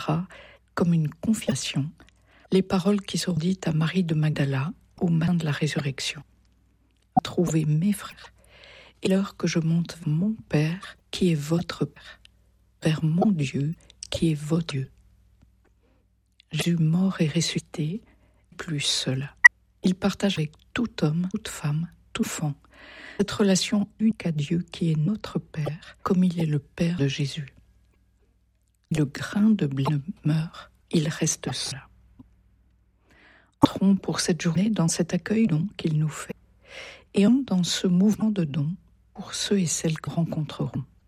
sera, comme une confirmation, les paroles qui sont dites à Marie de Magdala au matin de la résurrection. Trouvez mes frères, et l'heure que je monte mon Père, qui est votre Père, vers mon Dieu, qui est votre Dieu. Jésus mort et ressuscité, plus seul. Il partage avec tout homme, toute femme, tout enfant, cette relation unique à Dieu qui est notre Père, comme il est le Père de Jésus. Le grain de blé ne meurt, il reste seul. Entrons pour cette journée dans cet accueil don qu'il nous fait, et dans ce mouvement de don pour ceux et celles que rencontreront.